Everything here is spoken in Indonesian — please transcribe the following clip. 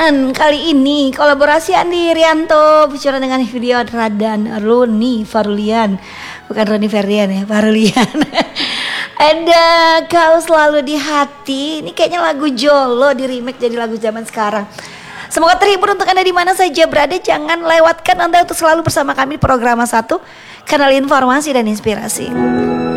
Dan kali ini kolaborasi Andi Rianto bicara dengan video dan Roni Farulian. Bukan Roni Ferdian ya, Farulian. Ada Kau Selalu di Hati. Ini kayaknya lagu Jolo di remake jadi lagu zaman sekarang. Semoga terhibur untuk Anda di mana saja berada. Jangan lewatkan Anda untuk selalu bersama kami di program 1, kanal informasi dan inspirasi.